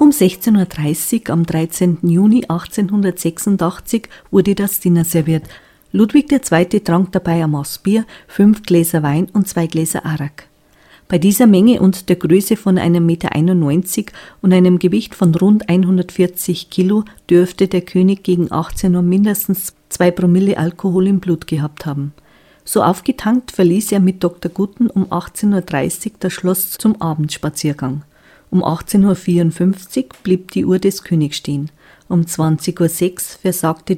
Um 16.30 Uhr am 13. Juni 1886 wurde das Dinner serviert. Ludwig II. Trank dabei ein Maß Bier, 5 Gläser Wein und 2 Gläser Arak. Bei dieser Menge und der Größe von 1,91 Meter und einem Gewicht von rund 140 Kilo dürfte der König gegen 18 Uhr mindestens 2 Promille Alkohol im Blut gehabt haben. So aufgetankt verließ er mit Dr. Gutten um 18.30 Uhr das Schloss zum Abendspaziergang. Um 18.54 Uhr blieb die Uhr des Königs stehen. Um 20.06 Uhr versagte